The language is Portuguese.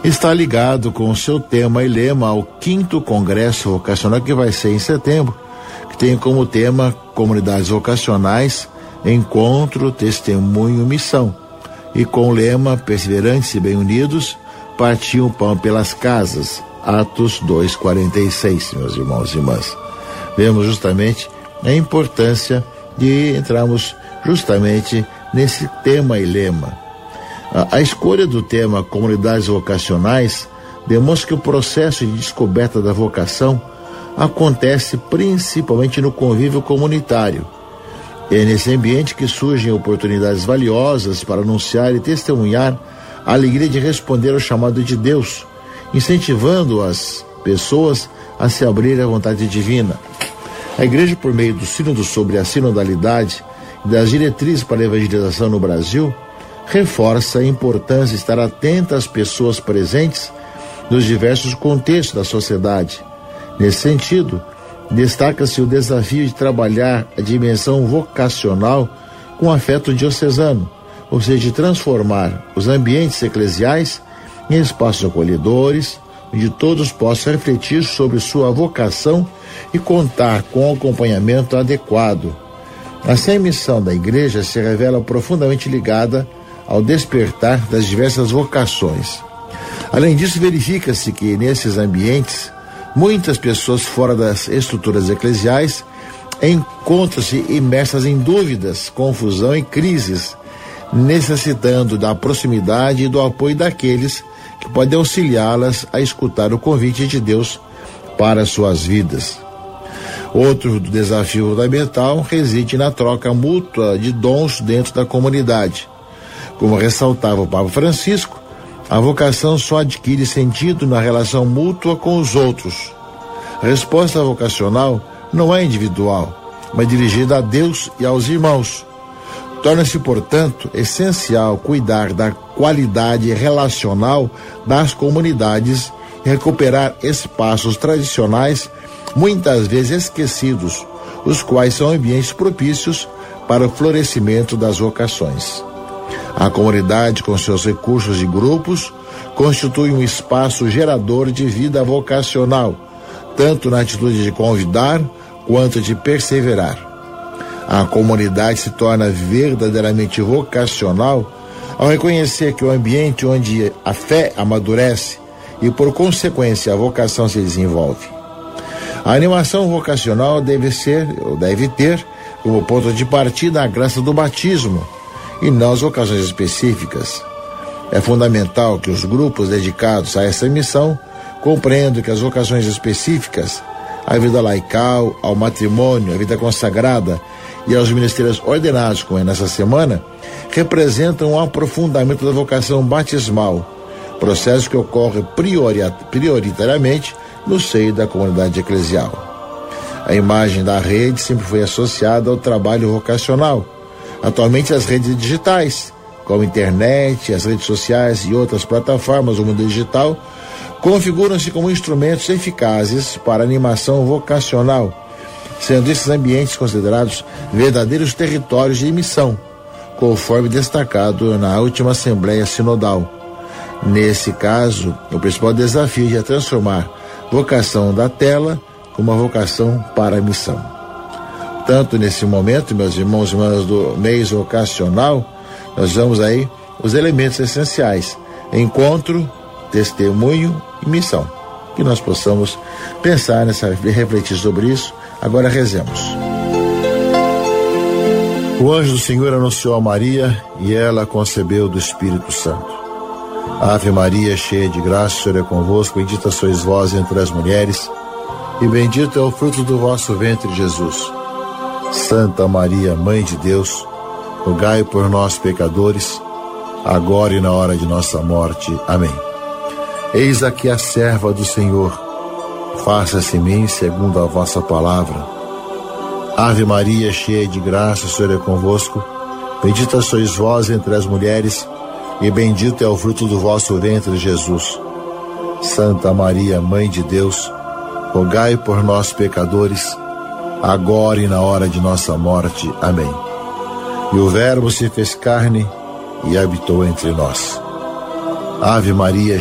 está ligado com o seu tema e lema ao 5º Congresso Vocacional, que vai ser em setembro, que tem como tema Comunidades Vocacionais, Encontro, Testemunho, Missão. E com o lema Perseverantes e Bem Unidos, partiam o pão pelas casas. Atos 2:46, meus irmãos e irmãs. Vemos justamente a importância de entrarmos justamente nesse tema e lema. A escolha do tema Comunidades Vocacionais demonstra que o processo de descoberta da vocação acontece principalmente no convívio comunitário. É nesse ambiente que surgem oportunidades valiosas para anunciar e testemunhar a alegria de responder ao chamado de Deus, incentivando as pessoas a se abrir à vontade divina. A Igreja, por meio do Sínodo sobre a Sinodalidade e das diretrizes para a evangelização no Brasil, reforça a importância de estar atenta às pessoas presentes nos diversos contextos da sociedade. Nesse sentido, destaca-se o desafio de trabalhar a dimensão vocacional com afeto diocesano, ou seja, de transformar os ambientes eclesiais em espaços acolhedores, onde todos possam refletir sobre sua vocação e contar com o acompanhamento adequado. Assim, a missão da Igreja se revela profundamente ligada ao despertar das diversas vocações. Além disso, verifica-se que nesses ambientes, muitas pessoas fora das estruturas eclesiais encontram-se imersas em dúvidas, confusão e crises, necessitando da proximidade e do apoio daqueles que podem auxiliá-las a escutar o convite de Deus para suas vidas. Outro desafio fundamental reside na troca mútua de dons dentro da comunidade. Como ressaltava o Papa Francisco, a vocação só adquire sentido na relação mútua com os outros. A resposta vocacional não é individual, mas dirigida a Deus e aos irmãos. Torna-se, portanto, essencial cuidar da qualidade relacional das comunidades e recuperar espaços tradicionais, muitas vezes esquecidos, os quais são ambientes propícios para o florescimento das vocações. A comunidade, com seus recursos e grupos, constitui um espaço gerador de vida vocacional, tanto na atitude de convidar quanto de perseverar. A comunidade se torna verdadeiramente vocacional ao reconhecer que o ambiente onde a fé amadurece e, por consequência, a vocação se desenvolve. A animação vocacional deve ter como ponto de partida a graça do batismo e não as ocasiões específicas. É fundamental que os grupos dedicados a essa missão compreendam que as vocações específicas, a vida laical, ao matrimônio, a vida consagrada e aos ministérios ordenados, como é nessa semana, representam um aprofundamento da vocação batismal, processo que ocorre prioritariamente no seio da comunidade eclesial. A imagem da rede sempre foi associada ao trabalho vocacional. Atualmente, as redes digitais, como a internet, as redes sociais e outras plataformas do mundo digital, configuram-se como instrumentos eficazes para a animação vocacional, sendo esses ambientes considerados verdadeiros territórios de missão, conforme destacado na última Assembleia Sinodal. Nesse caso, o principal desafio é transformar vocação da tela como uma vocação para a missão. Tanto nesse momento, meus irmãos e irmãs do mês vocacional, nós vamos aí os elementos essenciais: encontro, testemunho e missão. Que nós possamos pensar refletir sobre isso. Agora rezemos. O anjo do Senhor anunciou a Maria e ela concebeu do Espírito Santo. Ave Maria, cheia de graça, o Senhor é convosco, bendita sois vós entre as mulheres, e bendito é o fruto do vosso ventre, Jesus. Santa Maria, Mãe de Deus, rogai por nós, pecadores, agora e na hora de nossa morte. Amém. Eis aqui a serva do Senhor, faça-se em mim segundo a vossa palavra. Ave Maria, cheia de graça, o Senhor é convosco, bendita sois vós entre as mulheres, e bendito é o fruto do vosso ventre, Jesus. Santa Maria, Mãe de Deus, rogai por nós, pecadores, agora e na hora de nossa morte. Amém. E o Verbo se fez carne e habitou entre nós. Ave Maria,